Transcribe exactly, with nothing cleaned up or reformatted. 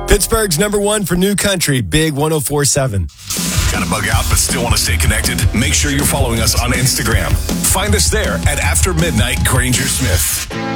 Pittsburgh's number one for new country, Big one oh four point seven. Got to bug out but still want to stay connected? Make sure you're following us on Instagram. Find us there at After Midnight Granger Smith.